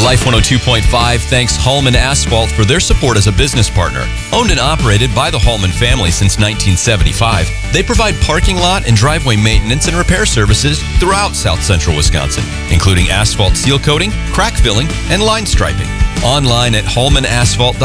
Life 102.5 thanks Hallman Asphalt for their support as a business partner. Owned and operated by the Hallman family since 1975, they provide parking lot and driveway maintenance and repair services throughout South Central Wisconsin, including asphalt seal coating, crack filling, and line striping. Online at hallmanasphalt.com.